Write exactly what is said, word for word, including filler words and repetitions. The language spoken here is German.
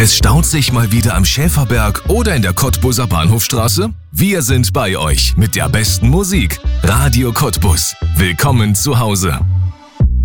Es staut sich mal wieder am Schäferberg oder in der Cottbuser Bahnhofstraße? Wir sind bei euch mit der besten Musik. Radio Cottbus. Willkommen zu Hause.